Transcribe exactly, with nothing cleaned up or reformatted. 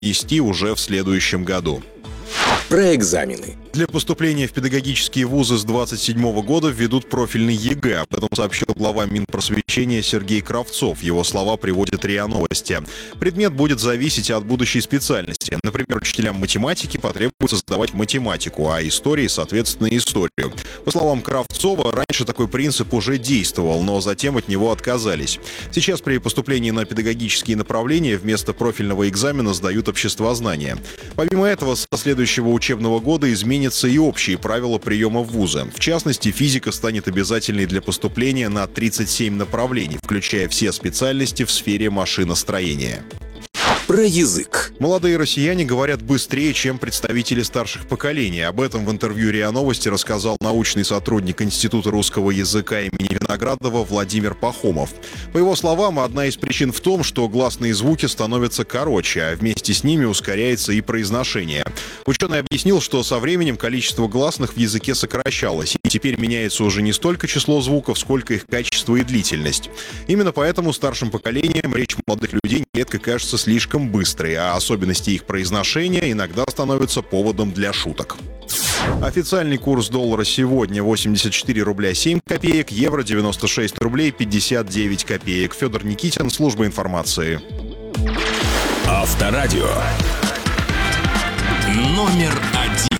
ввести уже в следующем году. Про экзамены. Для поступления в педагогические вузы с двадцать седьмого года введут профильный ЕГЭ. Об этом сообщил глава Минпросвещения Сергей Кравцов. Его слова приводят РИА Новости. Предмет будет зависеть от будущей специальности. Например, учителям математики потребуется сдавать математику, а истории, соответственно, историю. По словам Кравцова, раньше такой принцип уже действовал, но затем от него отказались. Сейчас при поступлении на педагогические направления вместо профильного экзамена сдают обществознание. Помимо этого, со следующего учебного года изменится и общие правила приема в вузы. В частности, физика станет обязательной для поступления на тридцать семь направлений, включая все специальности в сфере машиностроения. Про язык. Молодые россияне говорят быстрее, чем представители старших поколений. Об этом в интервью РИА Новости рассказал научный сотрудник Института русского языка имени Виноградова Владимир Пахомов. По его словам, одна из причин в том, что гласные звуки становятся короче, а вместе с ними ускоряется и произношение. Ученый объяснил, что со временем количество гласных в языке сокращалось, и теперь меняется уже не столько число звуков, сколько их качество и длительность. Именно поэтому старшим поколениям речь молодых людей нередко кажется слишком быстрой, а особенности их произношения иногда становятся поводом для шуток. Официальный курс доллара сегодня восемьдесят четыре рубля семь копеек, евро девяносто шесть рублей пятьдесят девять копеек. Федор Никитин, служба информации. Авторадио. Номер один.